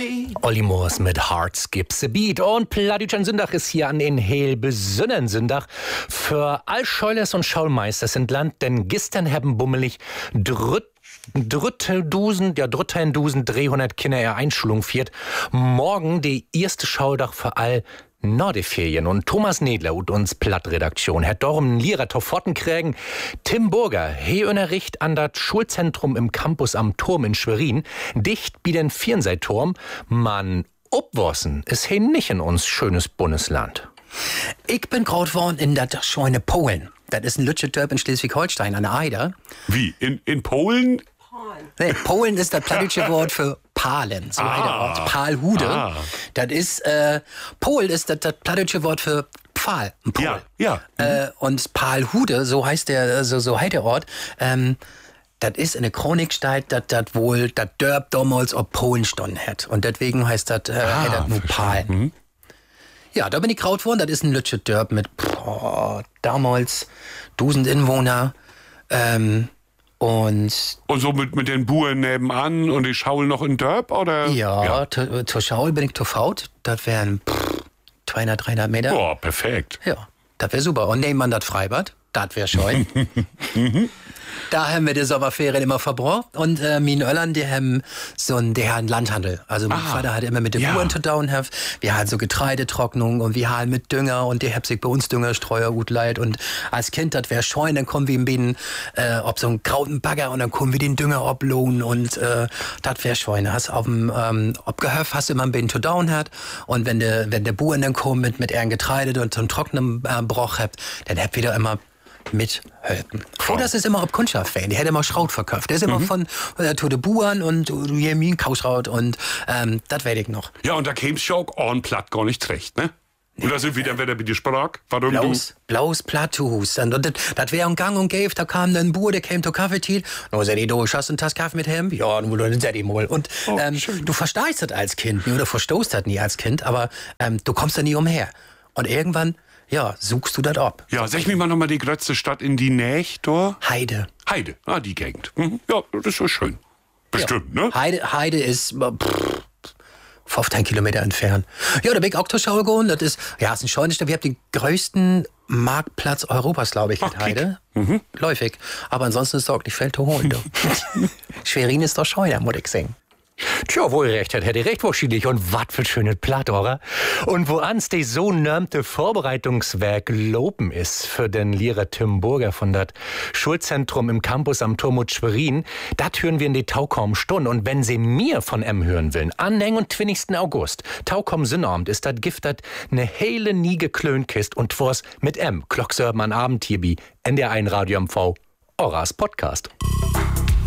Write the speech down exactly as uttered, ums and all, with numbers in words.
Olli Moors mit Heart Skips the Beat. Und Plattdütschen Sündach ist hier an den Heel besünnen Sündach für all Scheulers und Schaulmeisters in Land, denn gestern haben bummelig drütt Dritteldusend, ja, Dritteldusend, dreihundert Kinder ihre Einschulung viert. Morgen die erste Schaudach für all Nordeferien. Und Thomas Nedler und uns Plattredaktion hat darum einen Lehrer Toffotten kriegen. Tim Burger, he Unterricht an das Schulzentrum im Campus am Turm in Schwerin. Dicht wie den Vierenseiturm. Man obwossen ist he nicht in uns schönes Bundesland. Ich bin groß worden in der Scheune Polen. Das ist ein Lütschedörp in Schleswig-Holstein an der Eider. Wie? In, in Polen? Nee, Polen ist das plattdeutsche Wort für Palen. So ah. der Ort. Palhude. Ah. Das ist, äh, Pol ist das, das plattdeutsche Wort für Pfahl. Pol. Ja, ja. Äh, und Palhude, so heißt der, so, so heißt der Ort, ähm, das ist in der Chronik steht, dass das wohl das Dörp damals ob Polen standen hat. Und deswegen heißt das, äh, ah, das nur Palen. Mhm. Ja, da bin ich kraut worden. Das ist ein Lütschedörp mit boah, damals tausend Inwohner. Ähm, und und so mit, mit den Buren nebenan und die Schaul noch in Dörp, oder? Ja, ja. zur Schaul bin ich gefaut. Das wären zweihundert, dreihundert Meter. Boah, perfekt. Ja, das wäre super. Und nehmen man das Freibad, das wäre schön. Da haben wir die Sommerferien immer verbraucht. Und äh, meine Öllern, die haben so einen, die haben Landhandel. Also mein ah, Vater hat immer mit den ja. Buren zu tun. Wir haben so Getreidetrocknung und wir haben mit Dünger und die haben sich bei uns Düngerstreuer gut leid. Und als Kind, das wäre schön, dann kommen wir in Bienen, äh, ob so einen grauten Bagger und dann kommen wir den Dünger oblohnen und äh, das wäre schön. Hast auf dem ähm, Obgehöf hast du immer ein bisschen zu down hat und wenn der wenn der Buren dann kommt mit mit ihren Getreide und so einem trockenen äh, Broch habt, dann habt wieder immer mithelfen. Oh, das ist immer ob Kundschaft-Fan. Die hätte immer Schraut verkauft. Der ist immer mhm. von äh, Tote Buren und Jemin Kauschraut und ähm, das werde ich noch. Ja, und da käm's schon auch on platt gar nicht recht, ne? Und da sind wir dann wieder mit dir Sprach. Warum Blaus, Blaus Platthuhus. Und das, das wäre ein Gang und gäbe, da kam dann ein Bur, der kam zur Kaffeetit. No, sag ich, du hast einen Tass Kaffee mit ihm? Ja, nur dann sag ich mal. Und oh, ähm, du verstehst das als Kind nie oder verstoßt das nie als Kind, aber ähm, du kommst da nie umher. Und irgendwann ja, suchst du das ab. Ja, sag mir mal nochmal die größte Stadt in die Nähe, da? Heide. Heide, ah, die Gegend. Mhm. Ja, das ist so schön. Bestimmt, ja. ne? Heide, Heide ist pff, fünfzehn Kilometer entfernt. Ja, da bin ich auch zur Schau gegangen. Das ist, ja, ist ein schönes Stadt. Wir haben den größten Marktplatz Europas, glaube ich, mit Heide. Mhm. Läufig. Aber ansonsten ist es auch nicht viel zu holen. Schwerin ist doch scheuer, muss ich sagen. Tja, wohl recht hat, hätte recht wahrscheinlich. Und wat für schönes Platt, oder? Und wo ans die so nörmte Vorbereitungswerk loben ist für den Lehrer Tim Burger von dat Schulzentrum im Campus am Turm Schwerin, dat hören wir in die Taukom Stunde. Und wenn Sie mir von M hören willen, anhängen und zwanzigsten August, Taukom Sinnabend ist dat Gift dat ne hele nie geklönkist und twors mit M, Glockserben an Abend hier bi, N D R eins Radio M V, Oras Podcast.